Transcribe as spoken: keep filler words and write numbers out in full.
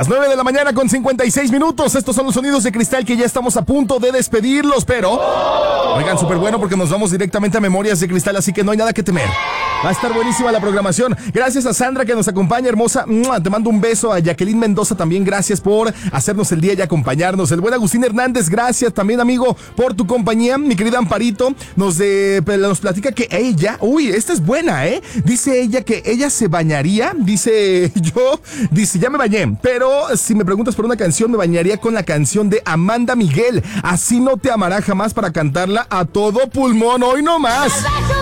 Las nueve de la mañana con cincuenta y seis minutos. Estos son los sonidos de Cristal que ya estamos a punto de despedirlos, pero... Oigan, súper bueno porque nos vamos directamente a Memorias de Cristal, así que no hay nada que temer. Va a estar buenísima la programación. Gracias a Sandra que nos acompaña, hermosa. Te mando un beso. A Jacqueline Mendoza también, gracias por hacernos el día y acompañarnos. El buen Agustín Hernández, gracias también, amigo, por tu compañía. Mi querida Amparito nos, de, nos platica que ella, uy, esta es buena, ¿eh? Dice ella que ella se bañaría, dice yo, dice, ya me bañé, pero si me preguntas por una canción, me bañaría con la canción de Amanda Miguel, Así no te amará jamás, para cantarla a todo pulmón, hoy no más.